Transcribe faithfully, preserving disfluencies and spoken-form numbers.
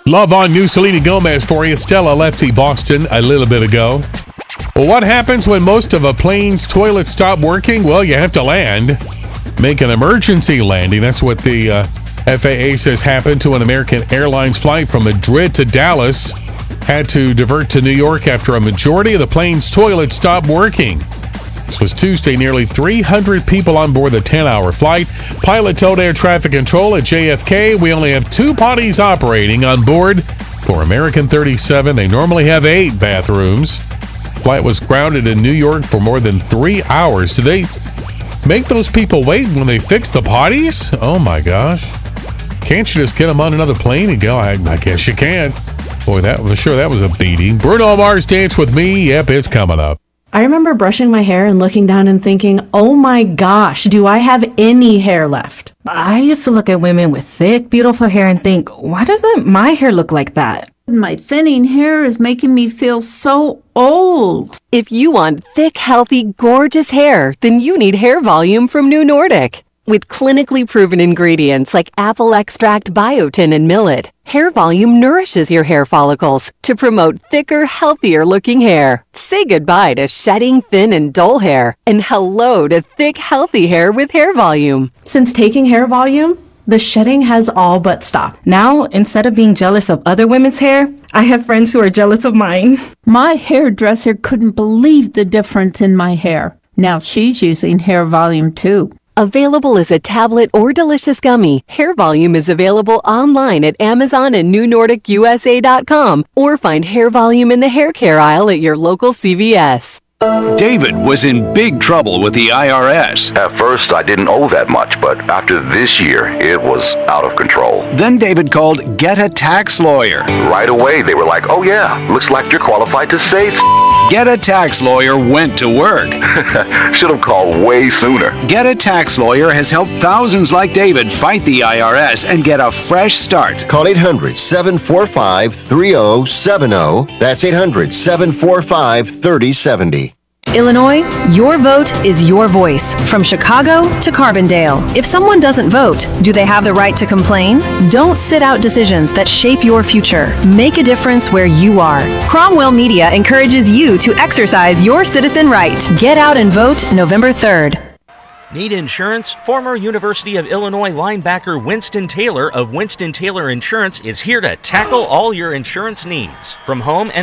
Love on New Selena Gomez for you. Stella left Boston a little bit ago. Well, what happens when most of a plane's toilets stop working? Well, you have to land. Make an emergency landing. That's what the uh, F A A says happened to an American Airlines flight from Madrid to Dallas. Had to divert to New York after a majority of the plane's toilets stopped working. This was Tuesday. Nearly three hundred people on board the ten-hour flight. Pilot told air traffic control at J F K, "We only have two potties operating on board for American thirty-seven. They normally have eight bathrooms." Flight was grounded in New York for more than three hours. Do they make those people wait when they fix the potties? Oh my gosh. Can't you just get them on another plane and go? I, I guess you can. Boy, that was sure that was a beating. Bruno Mars, Dance With Me. Yep, it's coming up. I remember brushing my hair and looking down and thinking, oh my gosh, do I have any hair left? I used to look at women with thick, beautiful hair and think, why doesn't my hair look like that? My thinning hair is making me feel so old. If you want thick, healthy, gorgeous hair, then you need Hair Volume from New Nordic. With clinically proven ingredients like apple extract, biotin, and millet, Hair Volume nourishes your hair follicles to promote thicker, healthier looking hair. Say goodbye to shedding, thin, and dull hair, and hello to thick, healthy hair with Hair Volume. Since taking Hair Volume, the shedding has all but stopped. Now, instead of being jealous of other women's hair, I have friends who are jealous of mine. My hairdresser couldn't believe the difference in my hair. Now she's using Hair Volume too. Available as a tablet or delicious gummy, Hair Volume is available online at Amazon and New Nordic U S A dot com, or find Hair Volume in the hair care aisle at your local C V S. David was in big trouble with the I R S. At first, I didn't owe that much, but after this year, it was out of control. Then David called Get a Tax Lawyer. Right away, they were like, oh yeah, looks like you're qualified to save. Get a Tax Lawyer went to work. Should have called way sooner. Get a Tax Lawyer has helped thousands like David fight the I R S and get a fresh start. Call eight hundred, seven four five, three oh seven oh. That's eight hundred, seven four five, three oh seven oh. Illinois, your vote is your voice. From Chicago to Carbondale. If someone doesn't vote, do they have the right to complain? Don't sit out decisions that shape your future. Make a difference where you are. Cromwell Media encourages you to exercise your citizen right. Get out and vote November third. Need insurance? Former University of Illinois linebacker Winston Taylor of Winston Taylor Insurance is here to tackle all your insurance needs. From home and